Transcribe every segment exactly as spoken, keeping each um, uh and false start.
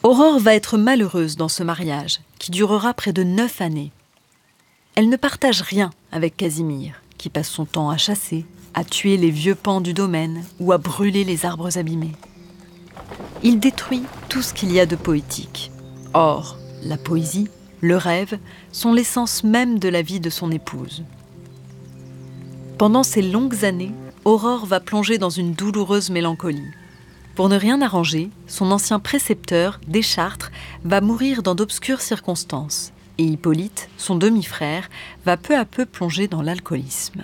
Aurore va être malheureuse dans ce mariage, qui durera près de neuf années. Elle ne partage rien avec Casimir, qui passe son temps à chasser, à tuer les vieux pans du domaine ou à brûler les arbres abîmés. Il détruit tout ce qu'il y a de poétique. Or, la poésie, le rêve, sont l'essence même de la vie de son épouse. Pendant ces longues années, Aurore va plonger dans une douloureuse mélancolie. Pour ne rien arranger, son ancien précepteur, Deschartres, va mourir dans d'obscures circonstances. Et Hippolyte, son demi-frère, va peu à peu plonger dans l'alcoolisme.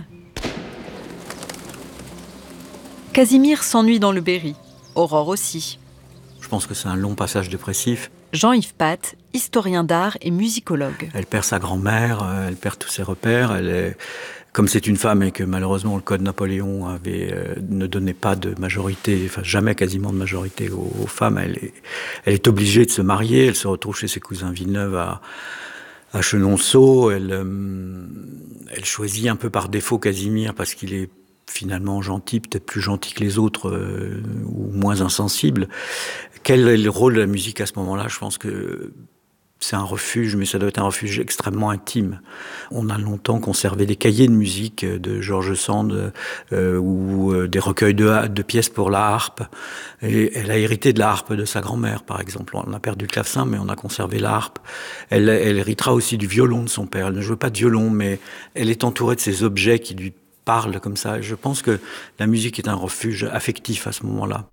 Casimir s'ennuie dans le Berry, Aurore aussi. Je pense que c'est un long passage dépressif. Jean-Yves Path, historien d'art et musicologue. Elle perd sa grand-mère, elle perd tous ses repères. Elle est... Comme c'est une femme et que malheureusement le code Napoléon avait, euh, ne donnait pas de majorité, enfin jamais quasiment de majorité aux, aux femmes, elle est, elle est obligée de se marier. Elle se retrouve chez ses cousins Villeneuve à, à Chenonceau. Elle, euh, elle choisit un peu par défaut Casimir parce qu'il est finalement gentil, peut-être plus gentil que les autres euh, ou moins insensible. Quel est le rôle de la musique à ce moment-là ? Je pense que c'est un refuge, mais ça doit être un refuge extrêmement intime. On a longtemps conservé des cahiers de musique de George Sand euh, ou euh, des recueils de, de pièces pour la harpe. Et elle a hérité de la harpe de sa grand-mère, par exemple. On a perdu le clavecin, mais on a conservé la harpe. Elle, elle héritera aussi du violon de son père. Elle ne joue pas de violon, mais elle est entourée de ces objets qui lui parlent comme ça. Je pense que la musique est un refuge affectif à ce moment-là.